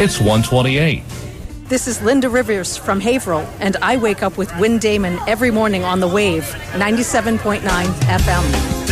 It's 1:28. This is Linda Rivers from Haverhill, and I wake up with Win Damon every morning on The Wave, 97.9 FM.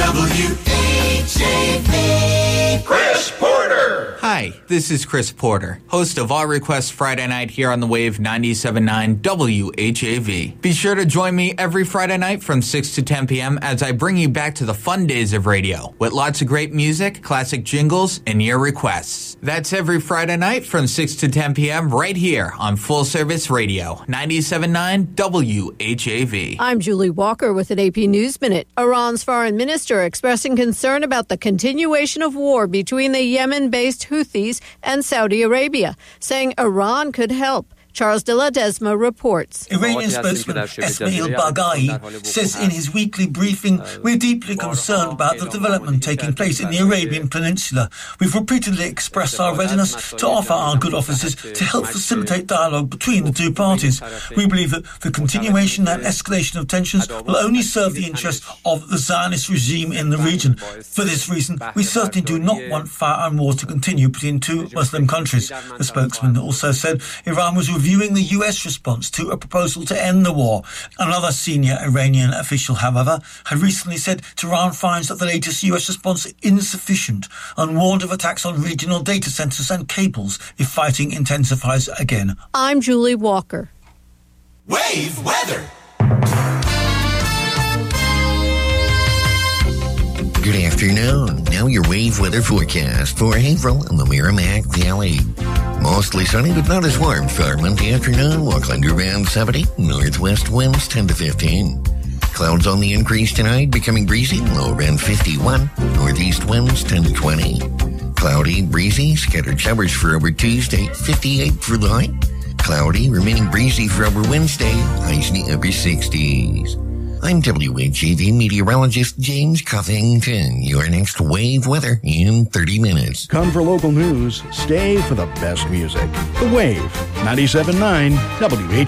WHAV. Chris Porter. Hi, this is Chris Porter, host of All Requests Friday Night here on the Wave 97.9 WHAV. Be sure to join me every Friday night from 6 to 10 p.m. as I bring you back to the fun days of radio with lots of great music, classic jingles, and your requests. That's every Friday night from 6 to 10 p.m. right here on Full Service Radio, 97.9 WHAV. I'm Julie Walker with an AP News Minute. Iran's foreign minister expressing concern about the continuation of war between the Yemen-based Houthis and Saudi Arabia, saying Iran could help. Charles de Ledesma reports. Iranian spokesman Esmail Baghai says in his weekly briefing, "We're deeply concerned about the development taking place in the Arabian Peninsula. We've repeatedly expressed our readiness to offer our good offices to help facilitate dialogue between the two parties. We believe that the continuation and escalation of tensions will only serve the interests of the Zionist regime in the region. For this reason, we certainly do not want firearm wars to continue between two Muslim countries." The spokesman also said Iran was reviewing the U.S. response to a proposal to end the war. Another senior Iranian official, however, had recently said Tehran finds that the latest U.S. response insufficient and warned of attacks on regional data centers and cables if fighting intensifies again. I'm Julie Walker. Wave weather. Good afternoon. Now your wave weather forecast for Haverhill and the Merrimack Valley. Mostly sunny, but not as warm for Monday afternoon. Will climb to around 70. Northwest winds 10 to 15. Clouds on the increase tonight, becoming breezy. Low around 51. Northeast winds 10 to 20. Cloudy, breezy, scattered showers for over Tuesday. 58 for the high. Cloudy, remaining breezy for over Wednesday. Highs in the upper 60s. I'm WHAV meteorologist James Covington. Your next wave weather in 30 minutes. Come for local news. Stay for the best music. The Wave, 97.9 WHAV.